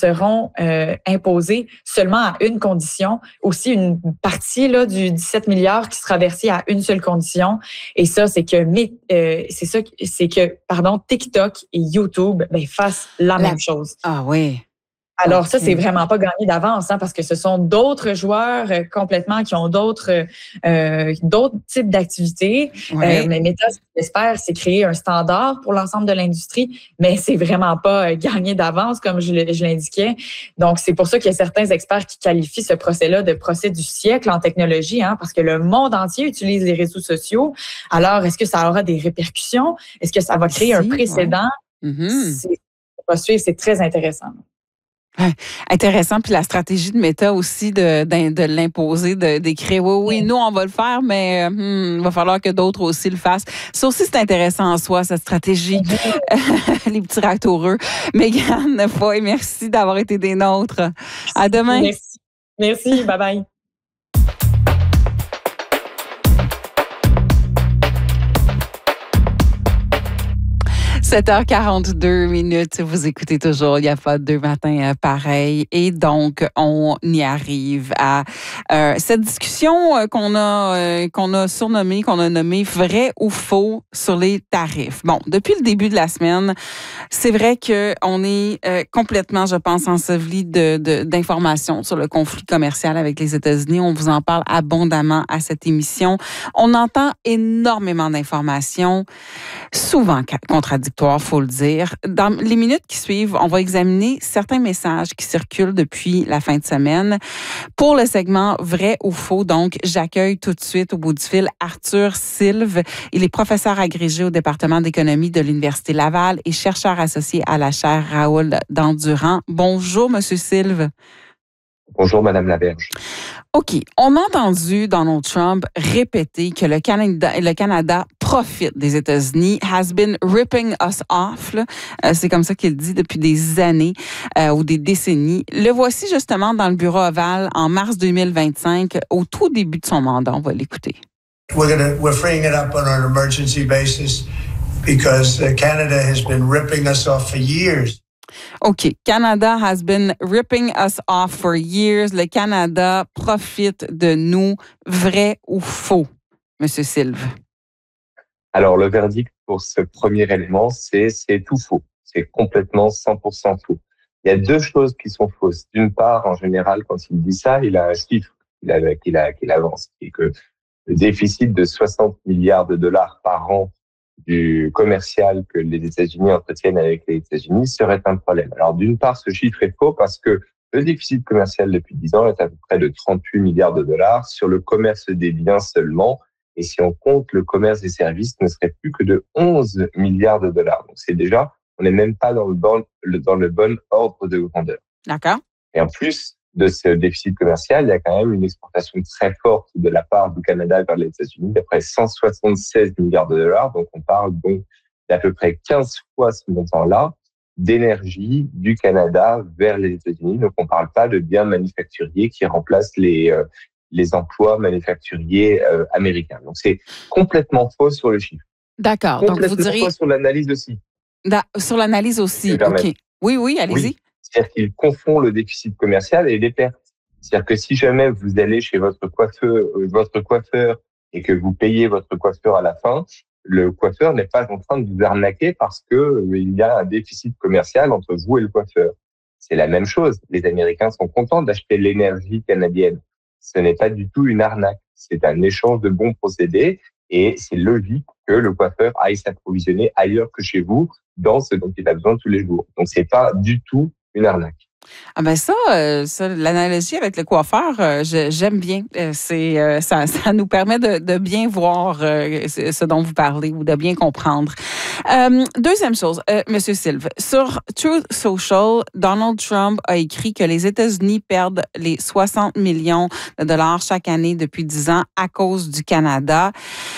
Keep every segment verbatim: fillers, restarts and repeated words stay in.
seront euh, imposées seulement à une condition. Aussi, une partie là, du dix-sept milliards qui sera versée à une seule condition. Et ça, c'est que, euh, c'est ça, c'est que, pardon, TikTok et YouTube ben, fassent la, la même chose. Ah oui. Alors okay. ça, c'est vraiment pas gagné d'avance, hein, parce que ce sont d'autres joueurs euh, complètement qui ont d'autres euh, d'autres types d'activités. Ouais. Euh, mais Meta, ce que j'espère, c'est créer un standard pour l'ensemble de l'industrie, mais c'est vraiment pas euh, gagné d'avance, comme je, je l'indiquais. Donc, c'est pour ça qu'il y a certains experts qui qualifient ce procès-là de procès du siècle en technologie, hein, parce que le monde entier utilise les réseaux sociaux. Alors, est-ce que ça aura des répercussions? Est-ce que ça va créer si, un précédent? Ouais. Mm-hmm. C'est, va suivre, c'est très intéressant. Ouais, intéressant. Puis la stratégie de Meta aussi de, de, de l'imposer, de, d'écrire oui, oui, nous, on va le faire, mais hmm, il va falloir que d'autres aussi le fassent. Ça aussi, c'est intéressant en soi, cette stratégie. Mm-hmm. Les petits ratoureux. Mégane Foy, merci d'avoir été des nôtres. À demain. Merci. Merci. Bye-bye. sept heures quarante-deux minutes, vous écoutez toujours, il n'y a pas deux matins euh, pareil. Et donc, on y arrive à euh, cette discussion euh, qu'on a euh, qu'on a surnommée, qu'on a nommée vrai ou faux sur les tarifs. Bon, depuis le début de la semaine, c'est vrai qu'on est euh, complètement, je pense, enseveli de, de, d'informations sur le conflit commercial avec les États-Unis. On vous en parle abondamment à cette émission. On entend énormément d'informations, souvent contradictoires, faut le dire. Dans les minutes qui suivent, on va examiner certains messages qui circulent depuis la fin de semaine. Pour le segment vrai ou faux, donc, j'accueille tout de suite au bout du fil Arthur Sylve. Il est professeur agrégé au département d'économie de l'Université Laval et chercheur associé à la chaire Raoul Dandurand. Bonjour, Monsieur Sylve. Bonjour, Madame Laberge. OK. On a entendu Donald Trump répéter que le Canada, le Canada profite des États-Unis, has been ripping us off. Là. Euh, c'est comme ça qu'il dit depuis des années euh, ou des décennies. Le voici justement dans le bureau ovale en mars deux mille vingt-cinq, au tout début de son mandat. On va l'écouter. We're gonna, we're freeing it up on an emergency basis because Canada has been ripping us off for years. OK. Canada has been ripping us off for years. Le Canada profite de nous. Vrai ou faux, Monsieur Sylve? Alors, le verdict pour ce premier élément, c'est, c'est tout faux. C'est complètement cent pour cent faux. Il y a deux choses qui sont fausses. D'une part, en général, quand il dit ça, il a un chiffre qu'il, a, qu'il, a, qu'il avance, qui est que le déficit de soixante milliards de dollars par an du commercial que les États-Unis entretiennent avec les États-Unis serait un problème. Alors, d'une part, ce chiffre est faux parce que le déficit commercial depuis dix ans est à peu près de trente-huit milliards de dollars sur le commerce des biens seulement. Et si on compte le commerce des services, ne serait plus que de onze milliards de dollars. Donc, c'est déjà, on n'est même pas dans le bon, dans le bon ordre de grandeur. D'accord. Et en plus de ce déficit commercial, il y a quand même une exportation très forte de la part du Canada vers les États-Unis d'à près cent soixante-seize milliards de dollars. Donc, on parle donc d'à peu près quinze fois ce montant-là d'énergie du Canada vers les États-Unis. Donc, on parle pas de biens manufacturiers qui remplacent les, euh, les emplois manufacturiers euh, américains. Donc, c'est complètement faux sur le chiffre. D'accord. Complètement Donc, vous diriez... faux sur l'analyse aussi. Da... Sur l'analyse aussi, OK. Oui, oui, allez-y. Oui. C'est-à-dire qu'il confond le déficit commercial et les pertes. C'est-à-dire que si jamais vous allez chez votre coiffeur, votre coiffeur et que vous payez votre coiffeur à la fin, le coiffeur n'est pas en train de vous arnaquer parce que il y a un déficit commercial entre vous et le coiffeur. C'est la même chose. Les Américains sont contents d'acheter l'énergie canadienne. Ce n'est pas du tout une arnaque. C'est un échange de bons procédés et c'est logique que le coiffeur aille s'approvisionner ailleurs que chez vous dans ce dont il a besoin tous les jours. Donc, c'est pas du tout une arnaque. Ah ben ça, euh, ça l'analogie avec le coiffeur, euh, je, j'aime bien. Euh, c'est euh, ça, ça nous permet de, de bien voir euh, ce dont vous parlez ou de bien comprendre. Euh, deuxième chose, euh, Monsieur Sylve, sur Truth Social, Donald Trump a écrit que les États-Unis perdent les soixante millions de dollars chaque année depuis dix ans à cause du Canada.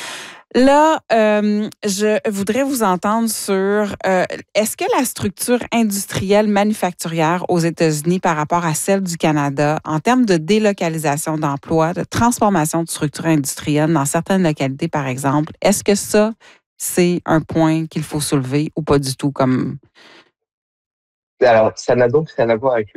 Là, euh, je voudrais vous entendre sur euh, est-ce que la structure industrielle manufacturière aux États-Unis par rapport à celle du Canada, en termes de délocalisation d'emplois, de transformation de structure industrielle dans certaines localités, par exemple, est-ce que ça, c'est un point qu'il faut soulever ou pas du tout comme... Alors, ça n'a donc rien à voir avec